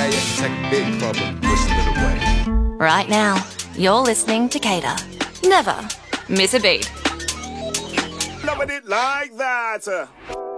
yeah, it's like a big problem, push a little way. Right now, you're listening to Cater. Never miss a beat. Loving it like that.